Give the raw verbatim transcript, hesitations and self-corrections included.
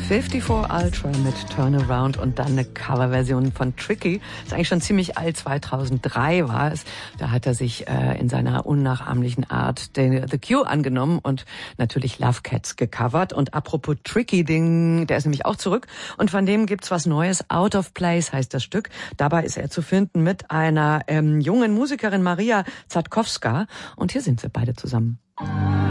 vierundfünfzig Ultra mit Turnaround und dann eine Coverversion von Tricky. Ist eigentlich schon ziemlich alt, zweitausenddrei war es. Da hat er sich äh, in seiner unnachahmlichen Art den, The Cure angenommen und natürlich Love Cats gecovert. Und apropos Tricky, Ding, der ist nämlich auch zurück. Und von dem gibt's was Neues. Out of Place heißt das Stück. Dabei ist er zu finden mit einer ähm, jungen Musikerin Maria Zatkowska. Und hier sind sie beide zusammen.